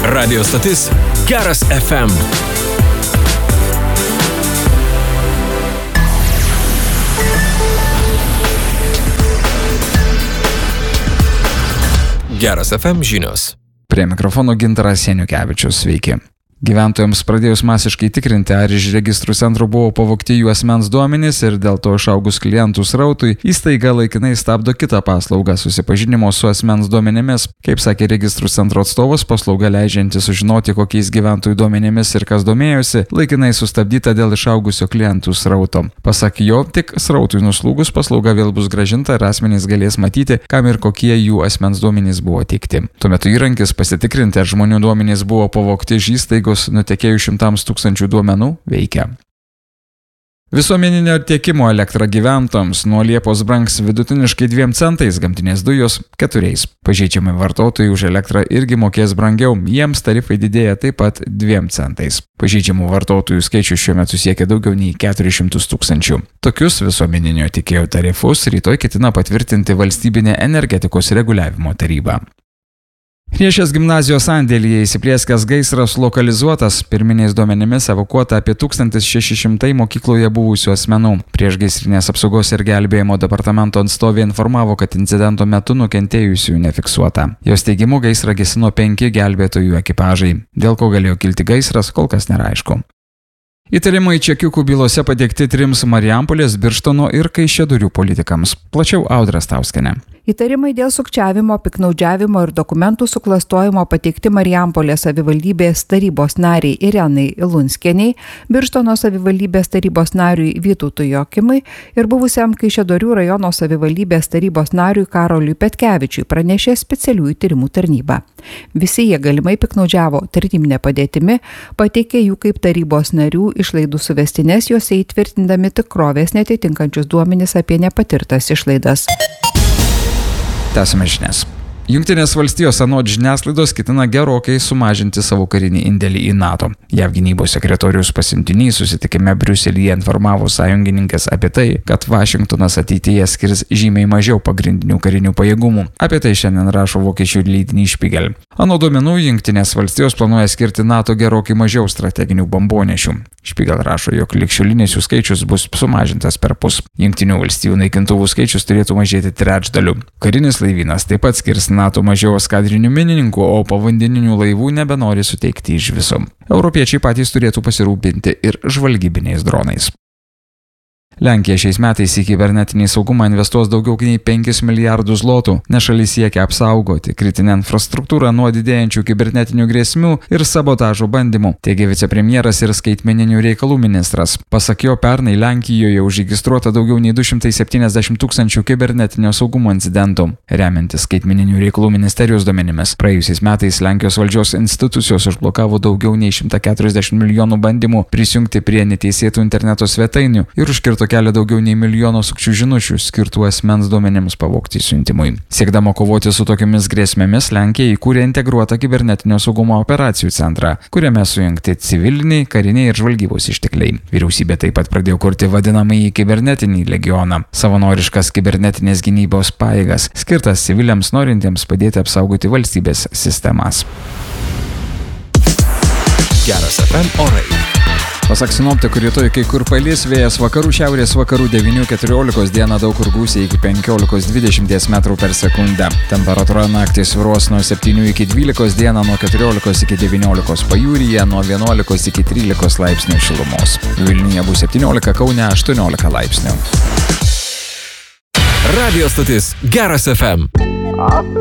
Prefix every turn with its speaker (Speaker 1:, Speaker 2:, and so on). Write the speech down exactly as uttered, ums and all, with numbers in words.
Speaker 1: Radio stotis Geras F M. Geras F M žinios.
Speaker 2: Prie mikrofono Gintaras Janiukevičius, sveiki. Gyventojams pradėjus masiškai tikrinti, ar iš registrų centro buvo pavogti jų asmens duomenys ir dėl to išaugus klientų srautui, įstaiga laikinai stabdo kitą paslaugą susipažinimo su asmens duomenimis. Kaip sakė registrų centro atstovas, paslauga leidžianti sužinoti, kokiais gyventojų duomenimis ir kas domėjosi, laikinai sustabdyta dėl išaugusio klientų srauto. Pasak jo, tik srautui nuslūgus paslauga vėl bus grąžinta ir asmenys galės matyti, kam ir kokie jų asmens duomenys buvo teikti. Tuo metu įrankis pasitikrinti, ar žmonių duomenys buvo pavogti iš įstaigos nutekėjus šimtams tūkstančių duomenų veikia. Visuomeninio tiekimo elektra gyventojams nuo Liepos brangs vidutiniškai dviem centais, gamtinės dujos keturiais. Pažeidžiami vartotojai už elektrą irgi mokės brangiau, jiems tarifai didėja taip pat dviem centais. Pažeidžiamų vartotojų skaičius šiuo metu siekia daugiau nei keturis šimtus tūkstančių. Tokius visuomeninio tiekėjo tarifus rytoj ketina patvirtinti Valstybinė energetikos reguliavimo taryba. Riešės gimnazijos sandėlyje įsiplieskęs gaisras lokalizuotas, pirminiais duomenimis evakuota apie tūkstantis šeši šimtai mokykloje buvusių asmenų. Priešgaisrinės apsaugos ir gelbėjimo departamento atstovė informavo, kad incidento metu nukentėjusių nefiksuota. Jos teigimu gaisrą gesino penki gelbėtojų ekipažai. Dėl ko galėjo kilti gaisras, kol kas nėra aišku. Įtarimai čekiukų bylose pateikti trims Marijampolės, Birštono ir Kaišiadorių politikams. Plačiau Audra Stauskienė.
Speaker 3: Įtarimai dėl sukčiavimo, piknaudžiavimo ir dokumentų suklastojimo pateikti Marijampolės savivaldybės tarybos nariai Irenai Ilunskieniai, Birštono savivaldybės tarybos nariui Vytautui Jokimui ir buvusiam Kaišiadorių rajono savivaldybės tarybos nariui Karoliui Petkevičiui pranešė specialiųjų tyrimų tarnyba. Visi jie galimai piknaudžiavo tarnybine padėtimi, pateikė jų kaip tarybos narių išlaidų suvestines, juose įtvirtindami tikrovės netitinkančius duomenis apie nepatirtas išlaidas.
Speaker 2: Tęsime žinias. Jungtinės valstijos anot žiniasklaidos ketina gerokai sumažinti savo karinį indėlį į NATO. J A V gynybos sekretorius pasiuntinys susitikime Briuselyje informavo sąjungininkės apie tai, kad Vašingtonas ateityje skirs žymiai mažiau pagrindinių karinių pajėgumų. Apie tai šiandien rašo vokiečių leidinys Spiegel. Anot duomenų, Jungtinės valstijos planuoja skirti NATO gerokai mažiau strateginių bombonešių. Spiegel rašo, jog ligšiolinis jų skaičius bus sumažintas perpus. Jungtinių valstijų naikintuvų skaičius turėtų mažėti trečdaliu. Karinis laivynas taip pat skirs NATO mažiau eskadrinių minininkų, o povandeninių laivų nebenori suteikti iš viso. Europiečiai patys turėtų pasirūpinti ir žvalgybiniais dronais. Lenkija šiais metais į kibernetinį saugumą investuos daugiau nei penkis milijardus zlotų, nes šalis siekia apsaugoti kritinę infrastruktūrą nuo didėjančių kibernetinių grėsmių ir sabotažo bandymų, teigia vicepremjeras ir skaitmeninių reikalų ministras. Pasak jo, pernai Lenkijoje užregistruota daugiau nei du šimtai septyniasdešimt tūkstančių kibernetinio saugumo incidentų. Remiantis skaitmeninių reikalų ministerijos duomenimis, praėjusiais metais Lenkijos valdžios institucijos užblokavo daugiau nei šimtą keturiasdešimt milijonų bandymų prisijungti prie neteisėtų interneto svetainių ir užkirto kelia daugiau nei milijono sukčių žinučių skirtų asmens duomenims pavogti siuntimui. Siekdama kovoti su tokiamis grėsmėmis, Lenkija įkūrė integruotą kibernetinio saugumo operacijų centrą, kuriame sujungti civiliniai, kariniai ir žvalgybos ištekliai. Vyriausybė taip pat pradėjo kurti vadinamąjį kibernetinį legioną, savanoriškas kibernetinės gynybos pajėgas, skirtas civiliams norintiems padėti apsaugoti valstybės sistemas.
Speaker 1: Geras F M orai.
Speaker 2: Pasak sinoptikų, rytoj kai kur palis, vėjas vakarų šiaurės vakarų devynių keturiolikos, dieną daug kur gūsiai iki penkiolikos dvidešimt metrų per sekundę. Temperatūra naktį svyruos nuo septynių iki dvylikos, dieną nuo keturiolikos iki devyniolikos, pajūryje nuo vienuolikos iki trylikos laipsnių šilumos. Vilniuje bus septyniolika, Kaune aštuoniolika laipsnių.
Speaker 1: Radio stotis Geras F M.